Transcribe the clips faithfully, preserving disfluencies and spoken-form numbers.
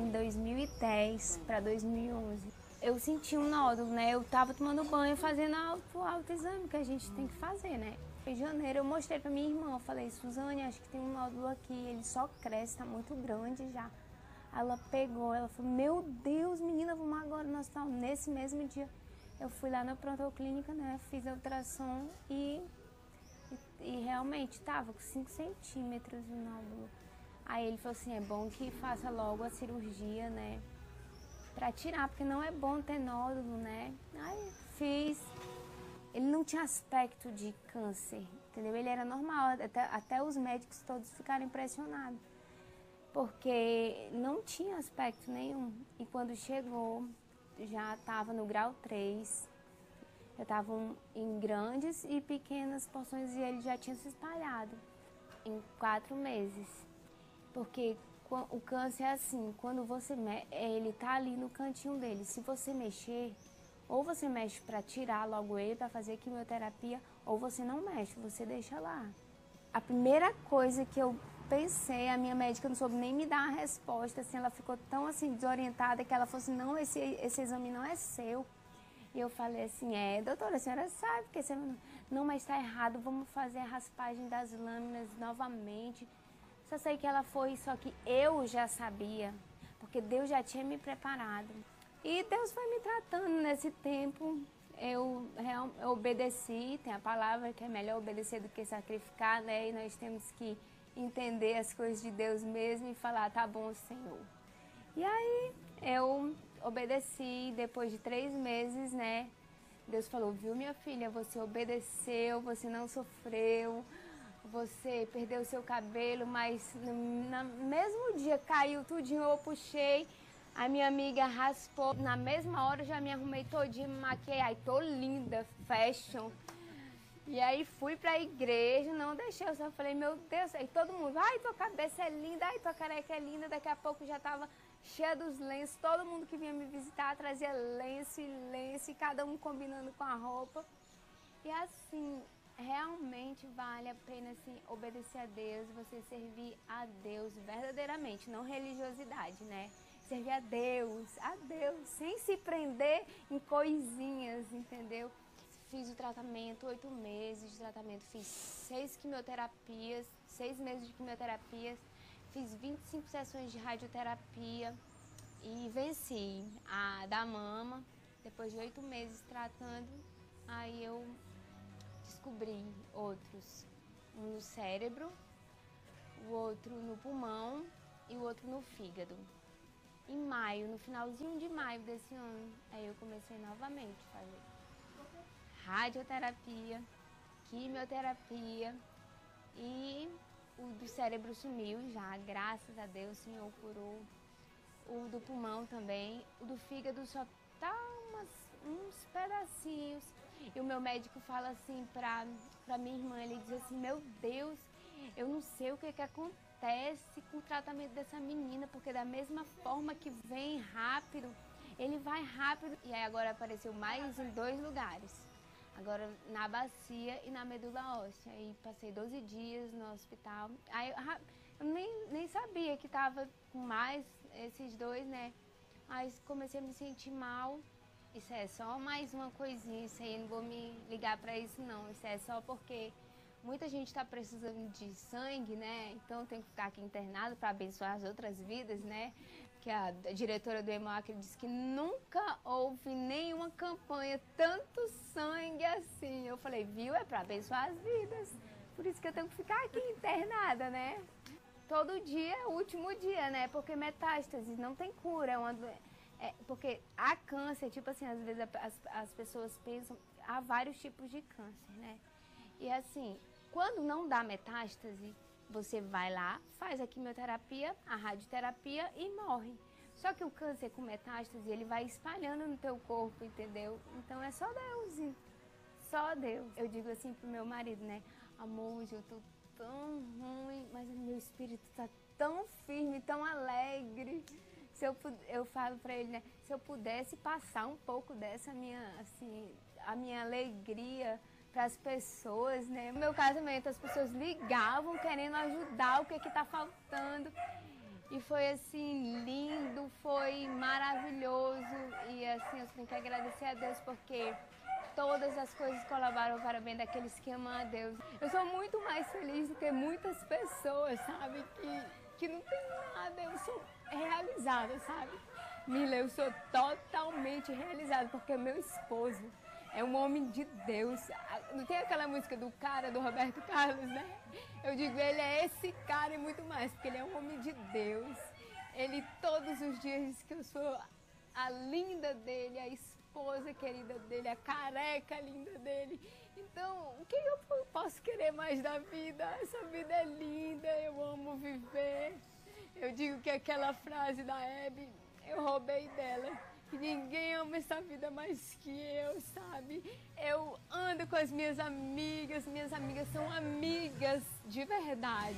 em dois mil e dez para dois mil e onze. Eu senti um nódulo, né? Eu tava tomando banho, fazendo auto, autoexame que a gente tem que fazer, né? Em janeiro eu mostrei pra minha irmã, eu falei, Suzane, acho que tem um nódulo aqui, ele só cresce, tá muito grande já. Ela pegou, ela falou, meu Deus, menina, vamos agora no hospital. Nesse mesmo dia, eu fui lá na prontoclínica, né? Fiz a ultrassom e, e, e realmente tava com cinco centímetros o nódulo. Aí ele falou assim, é bom que faça logo a cirurgia, né? Pra tirar, porque não é bom ter nódulo, né? Aí fiz. Ele não tinha aspecto de câncer, entendeu? Ele era normal, até, até os médicos todos ficaram impressionados. Porque não tinha aspecto nenhum. E quando chegou, já estava no grau três. Já estavam em grandes e pequenas porções e ele já tinha se espalhado em quatro meses. Porque o câncer é assim, quando você ele tá ali no cantinho dele, se você mexer, ou você mexe para tirar logo ele, para fazer quimioterapia, ou você não mexe, você deixa lá. A primeira coisa que eu pensei, a minha médica não soube nem me dar a resposta, assim, ela ficou tão assim desorientada que ela falou assim, não, esse, esse exame não é seu. E eu falei assim, é, doutora, a senhora sabe que esse exame não, mas está errado, vamos fazer a raspagem das lâminas novamente. Só sei que ela foi, só que eu já sabia, porque Deus já tinha me preparado. E Deus foi me tratando nesse tempo, eu, eu obedeci, tem a palavra que é melhor obedecer do que sacrificar, né? E nós temos que entender as coisas de Deus mesmo e falar, tá bom, Senhor. E aí eu obedeci, depois de três meses, né? Deus falou, viu minha filha, você obedeceu, você não sofreu, você perdeu o seu cabelo, mas no, no mesmo dia caiu tudinho, eu puxei, a minha amiga raspou, na mesma hora já me arrumei todinha, me maquiei, aí tô linda, fashion. E aí fui pra igreja, não deixei, eu só falei, meu Deus, aí todo mundo, ai, tua cabeça é linda, ai, tua careca é linda, daqui a pouco já tava cheia dos lenços, todo mundo que vinha me visitar trazia lenço e lenço, e cada um combinando com a roupa. E assim, realmente vale a pena assim, obedecer a Deus, você servir a Deus verdadeiramente, não religiosidade, né? Servir a Deus, a Deus, sem se prender em coisinhas, entendeu? Fiz o tratamento, oito meses de tratamento, fiz seis quimioterapias, seis meses de quimioterapias, fiz vinte e cinco sessões de radioterapia e venci a da mama. Depois de oito meses tratando, aí eu descobri outros, um no cérebro, o outro no pulmão e o outro no fígado. Em maio, no finalzinho de maio desse ano, aí eu comecei novamente a fazer radioterapia, quimioterapia e o do cérebro sumiu já, graças a Deus, o Senhor curou. O do pulmão também, o do fígado só tá umas, uns pedacinhos. E o meu médico fala assim pra, pra minha irmã, ele diz assim, meu Deus, eu não sei o que que acontece com o tratamento dessa menina, porque da mesma forma que vem rápido, ele vai rápido. E aí agora apareceu mais em dois lugares. Agora na bacia e na medula óssea. Aí passei doze dias no hospital. Aí eu nem, nem sabia que tava com mais esses dois, né? Aí comecei a me sentir mal. Isso é só mais uma coisinha, isso aí não vou me ligar pra isso não. Isso é só porque muita gente tá precisando de sangue, né? Então tem que ficar aqui internado para abençoar as outras vidas, né? Que a diretora do EMAC disse que nunca houve nenhuma campanha tanto sangue assim. Eu falei, viu? É para abençoar as vidas. Por isso que eu tenho que ficar aqui internada, né? Todo dia é o último dia, né? Porque metástase não tem cura, é uma doença. É, porque há câncer, tipo assim, às vezes as, as pessoas pensam, há vários tipos de câncer, né? E assim, quando não dá metástase, você vai lá, faz a quimioterapia, a radioterapia e morre. Só que o câncer com metástase, ele vai espalhando no teu corpo, entendeu? Então é só Deus, só Deus. Eu digo assim pro meu marido, né? Amor, hoje eu tô tão ruim, mas o meu espírito tá tão firme, tão alegre. Se eu, eu falo pra ele, né? Se eu pudesse passar um pouco dessa minha, assim, a minha alegria para as pessoas, né? No meu casamento, as pessoas ligavam querendo ajudar, o que que tá faltando. E foi assim, lindo, foi maravilhoso. E assim, eu tenho que agradecer a Deus porque todas as coisas colaboram para o bem daqueles que amam a Deus. Eu sou muito mais feliz do que muitas pessoas, sabe? Que, que não tem nada, eu sou realizada, sabe? Mila, eu sou totalmente realizada porque meu esposo é um homem de Deus. Não tem aquela música do cara, do Roberto Carlos, né? Eu digo, ele é esse cara e muito mais, porque ele é um homem de Deus. Ele todos os dias diz que eu sou a linda dele, a esposa querida dele, a careca linda dele. Então, o que eu posso querer mais da vida? Essa vida é linda, eu amo viver. Eu digo que aquela frase da Hebe, eu roubei dela. Que ninguém ama essa vida mais que eu, sabe? Eu ando com as minhas amigas, minhas amigas são amigas de verdade.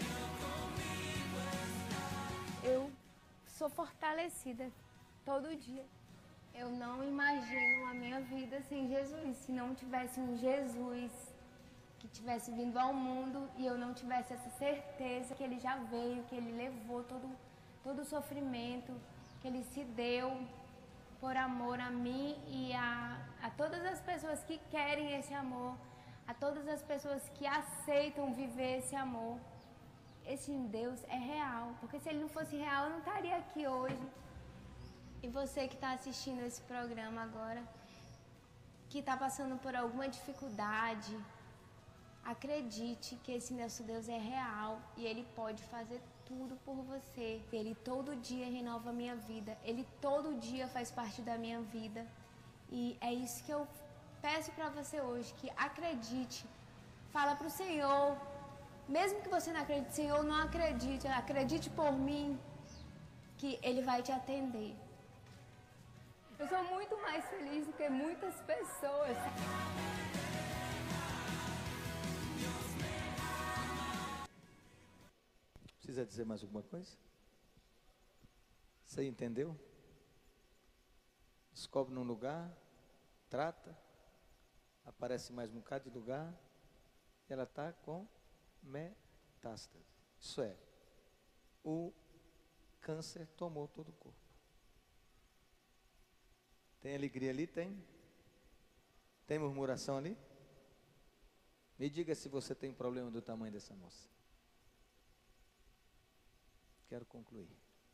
Eu sou fortalecida todo dia. Eu não imagino a minha vida sem Jesus. Se não tivesse um Jesus que tivesse vindo ao mundo e eu não tivesse essa certeza que ele já veio, que ele levou todo, todo o sofrimento, que ele se deu por amor a mim e a, a todas as pessoas que querem esse amor, a todas as pessoas que aceitam viver esse amor. Esse Deus é real, porque se ele não fosse real, eu não estaria aqui hoje. E você que está assistindo esse programa agora, que está passando por alguma dificuldade, acredite que esse nosso Deus é real e ele pode fazer tudo por você. Ele todo dia renova a minha vida, ele todo dia faz parte da minha vida. E é isso que eu peço para você hoje, que acredite. Fala para o Senhor, mesmo que você não acredite, Senhor, não acredite, acredite por mim, que ele vai te atender. Eu sou muito mais feliz do que muitas pessoas. Precisa dizer mais alguma coisa? Você entendeu? Descobre num lugar, trata, aparece mais um bocado de lugar, e ela está com metástase. Isso é, o câncer tomou todo o corpo. Tem alegria ali? Tem? Tem murmuração ali? Me diga se você tem problema do tamanho dessa moça. Quero concluir.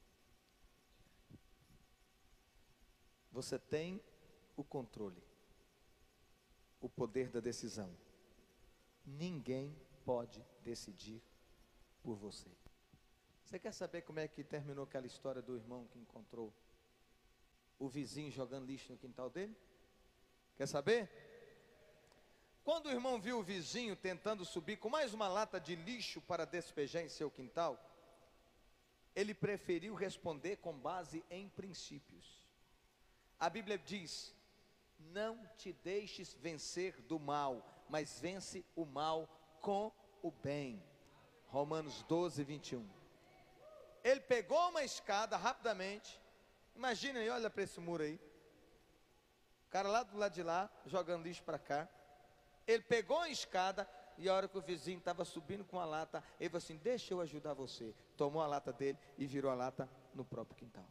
Você tem o controle, o poder da decisão. Ninguém pode decidir por você. Você quer saber como é que terminou aquela história do irmão que encontrou o vizinho jogando lixo no quintal dele? Quer saber? Quando o irmão viu o vizinho tentando subir com mais uma lata de lixo para despejar em seu quintal, ele preferiu responder com base em princípios. A Bíblia diz: não te deixes vencer do mal, mas vence o mal com o bem. Romanos doze, vinte e um. Ele pegou uma escada rapidamente. Imagina aí, olha para esse muro aí. O cara lá do lado de lá, jogando lixo para cá. Ele pegou a escada e a hora que o vizinho estava subindo com a lata, ele falou assim: deixa eu ajudar você. Tomou a lata dele e virou a lata no próprio quintal.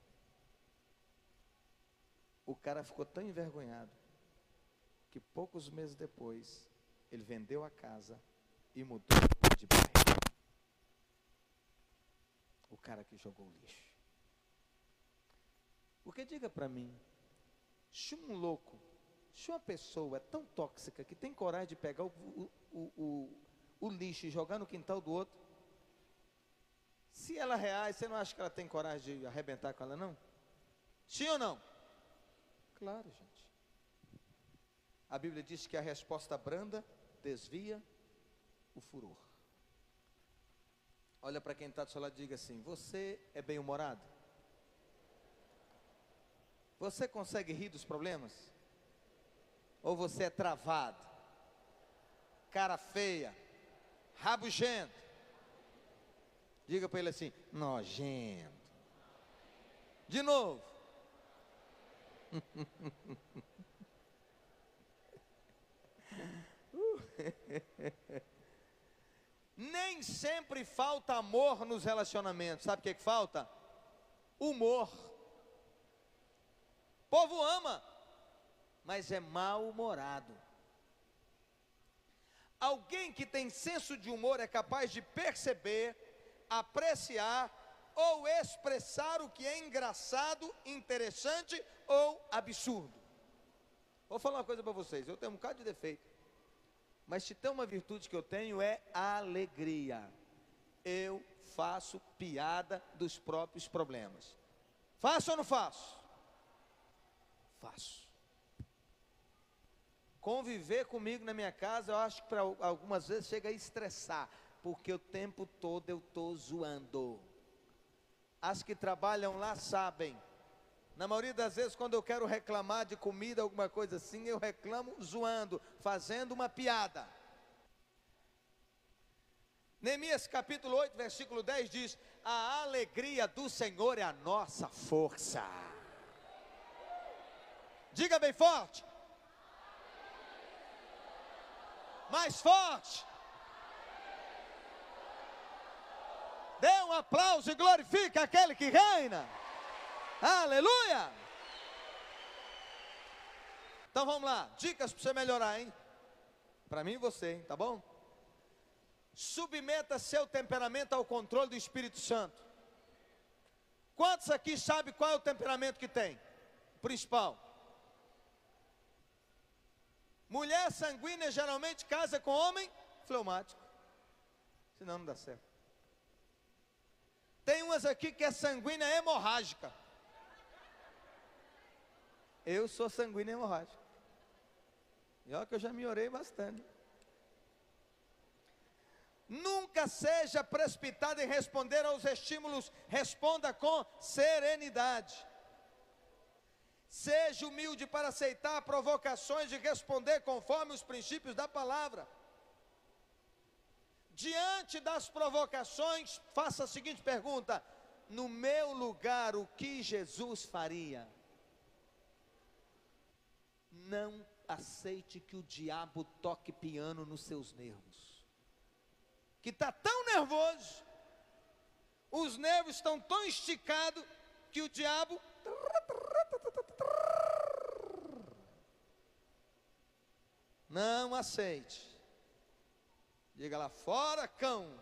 O cara ficou tão envergonhado que poucos meses depois ele vendeu a casa e mudou de bairro. O cara que jogou o lixo. Porque diga para mim, se um louco, se uma pessoa é tão tóxica que tem coragem de pegar o, o, o, o, o lixo e jogar no quintal do outro, se ela reage, você não acha que ela tem coragem de arrebentar com ela, não? Sim ou não? Claro, gente. A Bíblia diz que a resposta branda desvia o furor. Olha para quem está do seu lado e diga assim: você é bem-humorado? Você consegue rir dos problemas? Ou você é travado, cara feia, rabugento? Diga para ele assim: nojento. De novo. Nem sempre falta amor nos relacionamentos. Sabe o que que falta? Humor. O povo ama, mas é mal-humorado. Alguém que tem senso de humor é capaz de perceber, apreciar ou expressar o que é engraçado, interessante ou absurdo. Vou falar uma coisa para vocês, eu tenho um bocado de defeito, mas se tem uma virtude que eu tenho é a alegria. Eu faço piada dos próprios problemas. Faço ou não faço? Faço. Conviver comigo na minha casa, eu acho que para algumas vezes chega a estressar, porque o tempo todo eu estou zoando. As que trabalham lá sabem. Na maioria das vezes, quando eu quero reclamar de comida, alguma coisa assim, eu reclamo zoando, fazendo uma piada. Neemias capítulo oito, versículo dez diz: a alegria do Senhor é a nossa força. Diga bem forte. Mais forte. Dê um aplauso e glorifique aquele que reina. Aleluia. Então vamos lá, dicas para você melhorar, hein? Para mim e você, hein? Tá bom? Submeta seu temperamento ao controle do Espírito Santo. Quantos aqui sabem qual é o temperamento que tem? O principal. Mulher sanguínea geralmente casa com homem fleumático. Senão não dá certo. Tem umas aqui que é sanguínea hemorrágica. Eu sou sanguínea hemorrágica. E olha que eu já me orei bastante. Nunca seja precipitado em responder aos estímulos. Responda com serenidade. Seja humilde para aceitar provocações e responder conforme os princípios da palavra. Diante das provocações, faça a seguinte pergunta: no meu lugar, o que Jesus faria? Não aceite que o diabo toque piano nos seus nervos. Que está tão nervoso, os nervos estão tão esticados, que o diabo... Não aceite. Diga lá, fora cão.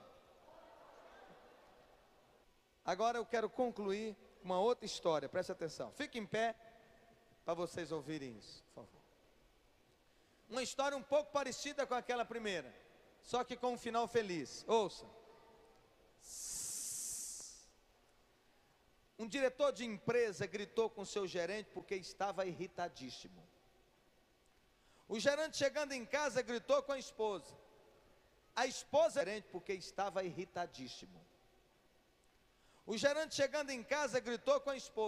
Agora eu quero concluir uma outra história, preste atenção. Fique em pé para vocês ouvirem isso, por favor. Uma história um pouco parecida com aquela primeira, só que com um final feliz. Ouça. Um diretor de empresa gritou com seu gerente porque estava irritadíssimo. O gerente, chegando em casa, gritou com a esposa. A esposa gerente porque estava irritadíssimo. O gerente, chegando em casa, gritou com a esposa.